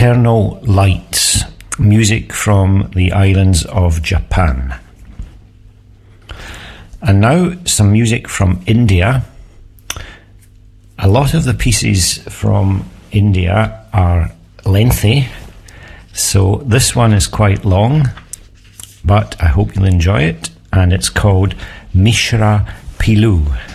Nocturnal Lights, music from the islands of Japan. And now some music from India. A lot of the pieces from India are lengthy, so this one is quite long, but I hope you'll enjoy it, and it's called Mishra Pilu.